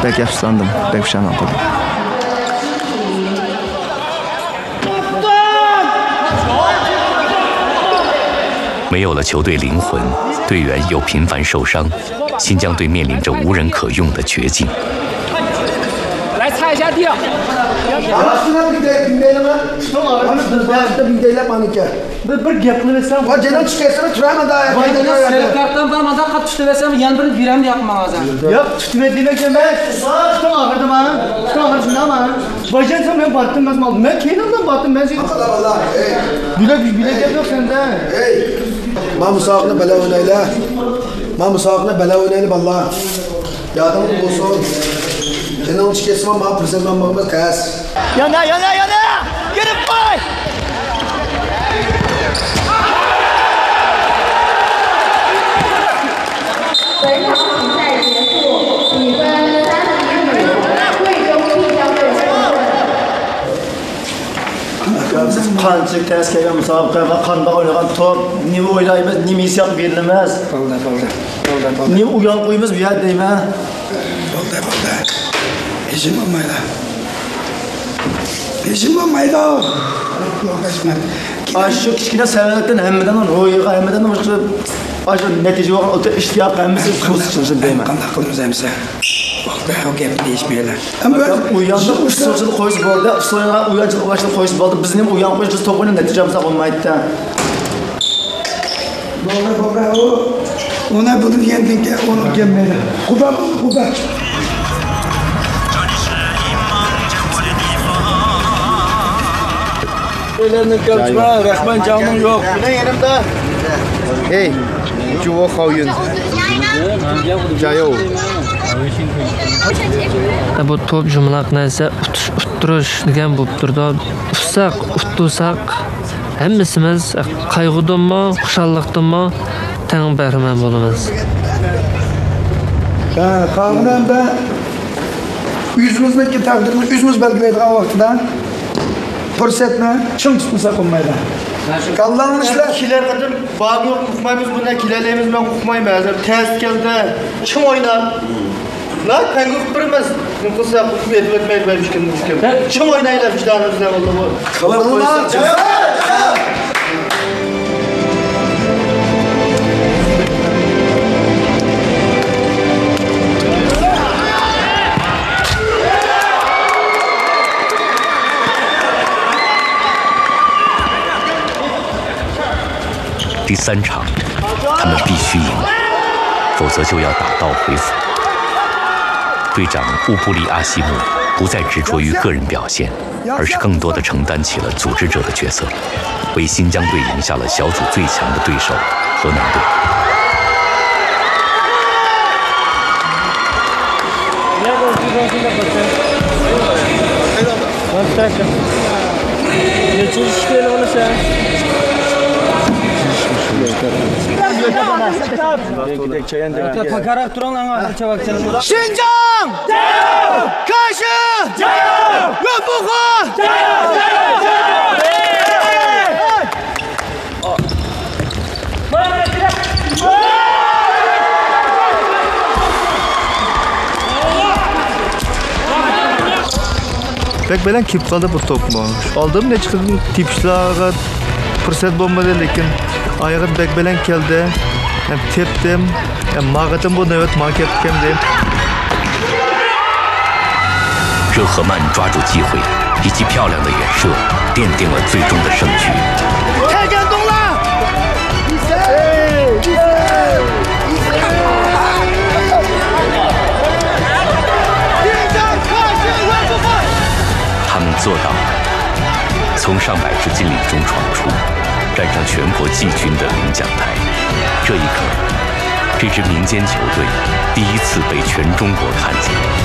bek yaxshilandim, bek pushaymon qildim. 没有了球队灵魂，队员又频繁受伤，新疆队面临着无人可用的绝境。 来擦一下地。Bir gap qilaversam. Va janob chiqaysizmi? Turaman da. Serkartdan barmada qat tutaversam, yana birini beram deyapman hozir. Yo'q, tutmaydi ekan men. Tutib og'irdi men. Tutib og'irdi men. Bojansam men batdim emas oldim. Men keyindan batdim men. Bilek yo'q senda. Ey. Men musoqni bala o'ynaylar. Men musoqni bala o'ynaylar vallahi. Yadım olsun. Janob chiqaysizmi? Men prezident bo'lmam qas. Yana. Girib qo'y. 本场比赛结束，比分30-1，贵州晋江队获胜。 Siz qancha tez kelgan musobaqa va qanday o'ynagan to'p, nima o'ylaymiz, nima hissiyot berilamiz. Bo'ldi. Nima uyon qo'yamiz bu yerda deyman. Bo'ldi. Hechim bo'lmaydi. Shu kichkina savollardan hammadan ro'yiga, hammadan boshqa shu natija bo'lgan o'ta ishtiyoq hammasi xususan deyman. Qanday qilamiz hamsa? Bo'ldi, o gap deyishmaylar. Uyonda usulchilik qo'yish bo'ldi, usulga uyonchilik qo'yish bo'ldi. Bizning uyon qo'yish biz to'g'ri natijamiz bo'lmaydi. Bo'ldi. Ona bunu yendinki onu gelmedi. Kuba. Ellerini kapçma, Rahman canım yok. Ne yerimde? Hey, juvo xoyun. Jayo. Bu top jumlaq narsa uttirish degan bo'lib turdi. Utsak hammasimiz qayg'udanmi, xushalliqdanmi tang bahramand bo'lamiz. Qavlan da yüzümüzdeki takdirimiz yüzümüz belgileydiği vaxtida fursatni ching tutmasa qolmaydi. Qallanishlar Kiler kadar bağlı yok, hukmayımız bunda kilerlerimiz ben hukmayım hazır. Test geldi, çim oynar. Lan ben hukmayımız. Nüfusa hukum etmeyi vermişken. Çim oynayla vicdanımızda oldu bu. 第3场，他们必须赢，否则就要打道回府。队长乌布里阿西姆不再执着于个人表现，而是更多地承担起了组织者的角色，为新疆队赢下了小组最强的对手河南队。 新疆加油！开始加油！永不换加油！ Bek bilan kelib qoldi bu to'pni. Oldim necha qildim tepishlarga fursat bo'lmadi, lekin oyog'im bek bilan keldi. Ham tepdim, ham mag'atim bu navbat maketdim deb. 热赫曼抓住机会，一记漂亮的远射，奠定了最终的胜局。 太感动了！ 他们做到了，从上百支劲旅中闯出，站上全国季军的领奖台。这一刻，这支民间球队第一次被全中国看见。